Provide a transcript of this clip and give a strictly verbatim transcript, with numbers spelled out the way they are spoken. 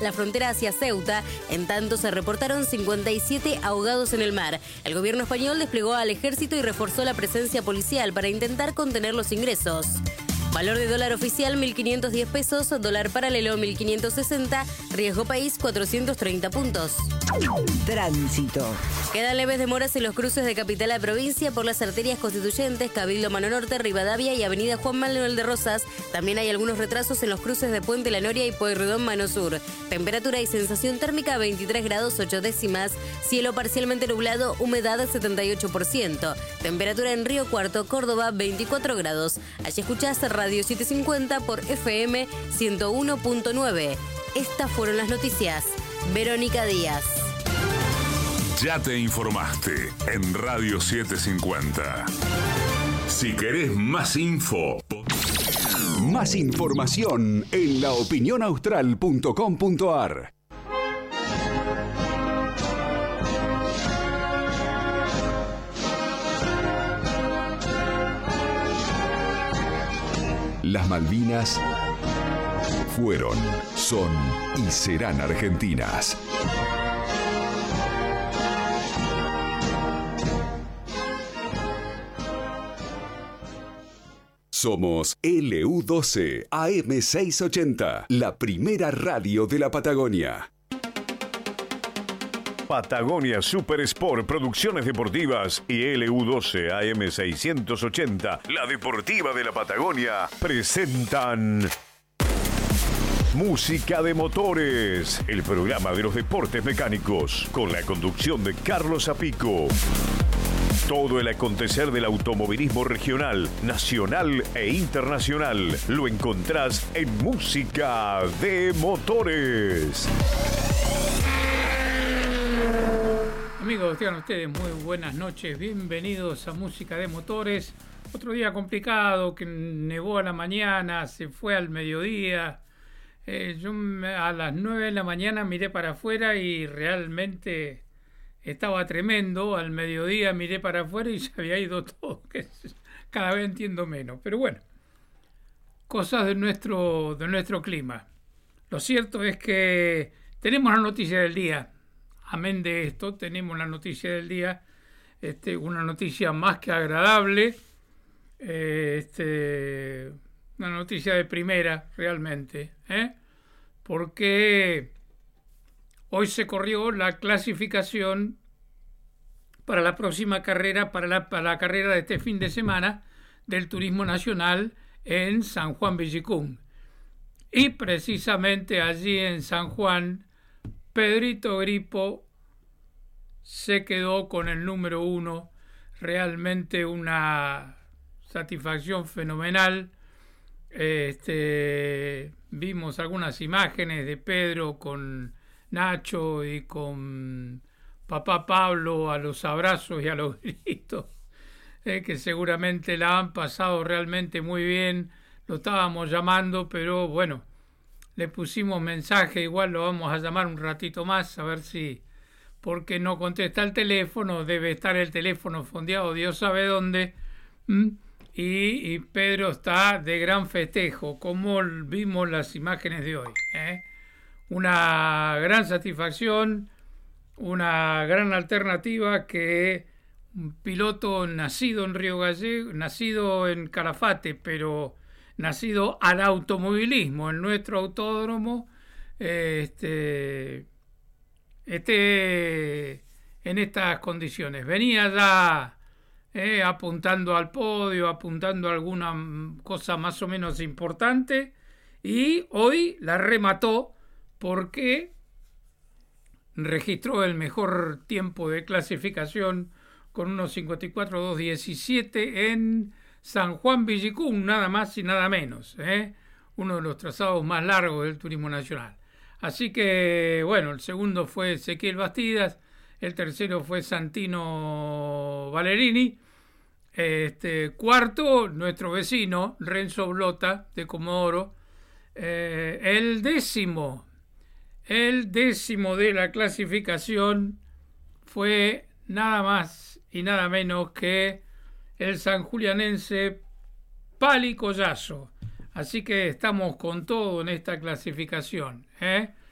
la frontera hacia Ceuta. En tanto, se reportaron cincuenta y siete ahogados en el mar. El gobierno español desplegó al ejército y reforzó la presencia policial para intentar contener los ingresos. Valor de dólar oficial mil quinientos diez pesos, dólar paralelo mil quinientos sesenta, riesgo país cuatrocientos treinta puntos. Tránsito. Quedan leves demoras en los cruces de capital a provincia por las arterias constituyentes, Cabildo Mano Norte, Rivadavia y Avenida Juan Manuel de Rosas. También hay algunos retrasos en los cruces de Puente La Noria y Pueyrredón Mano Sur. Temperatura y sensación térmica veintitrés grados ocho décimas, cielo parcialmente nublado, humedad setenta y ocho por ciento. Temperatura en Río Cuarto, Córdoba, veinticuatro grados. Allí escuchás Radio setecientos cincuenta por F M ciento uno punto nueve. Estas fueron las noticias. Verónica Díaz. Ya te informaste en Radio setecientos cincuenta. Si querés más info, más información en la opinión austral punto com punto a r. Las Malvinas fueron, son y serán argentinas. Somos L U doce A M seiscientos ochenta, la primera radio de la Patagonia. Patagonia Super Sport, Producciones Deportivas y L U doce A M seiscientos ochenta, la deportiva de la Patagonia, presentan Música de Motores, el programa de los deportes mecánicos, con la conducción de Carlos Apico. Todo el acontecer del automovilismo regional, nacional e internacional lo encontrás en Música de Motores. Amigos, tengan ustedes muy buenas noches, bienvenidos a Música de Motores. Otro día complicado, que nevó a la mañana, se fue al mediodía. Eh, yo a las nueve de la mañana miré para afuera y realmente estaba tremendo. Al mediodía miré para afuera y se había ido todo, que cada vez entiendo menos. Pero bueno, cosas de nuestro, de nuestro clima. Lo cierto es que tenemos la noticia del día. Amén de esto, tenemos la noticia del día, este, una noticia más que agradable, eh, este, una noticia de primera realmente, ¿eh? Porque hoy se corrió la clasificación para la próxima carrera, para la, para la carrera de este fin de semana del Turismo Nacional en San Juan Villicum. Y precisamente allí en San Juan, Pedrito Gripo se quedó con el número uno, realmente una satisfacción fenomenal. Este, vimos algunas imágenes de Pedro con Nacho y con papá Pablo a los abrazos y a los gritos, eh, que seguramente la han pasado realmente muy bien. Lo estábamos llamando, pero bueno, le pusimos mensaje, igual lo vamos a llamar un ratito más, a ver si, porque no contesta el teléfono, debe estar el teléfono fondeado, Dios sabe dónde, ¿Mm? y, y Pedro está de gran festejo, como vimos las imágenes de hoy, ¿eh? Una gran satisfacción, una gran alternativa que un piloto nacido en Río Gallegos, nacido en Calafate, pero nacido al automovilismo en nuestro autódromo, este, esté en estas condiciones. Venía ya eh, apuntando al podio, apuntando a alguna cosa más o menos importante, y hoy la remató porque registró el mejor tiempo de clasificación con unos cincuenta y cuatro dos diecisiete en San Juan Villicum, nada más y nada menos, ¿eh? Uno de los trazados más largos del Turismo Nacional. Así que, bueno, el segundo fue Ezequiel Bastidas, el tercero fue Santino Ballerini, este, cuarto, nuestro vecino, Renzo Blota, de Comodoro, eh, el décimo, el décimo de la clasificación fue nada más y nada menos que el sanjulianense Pali Collazo. Así que estamos con todo en esta clasificación, ¿eh?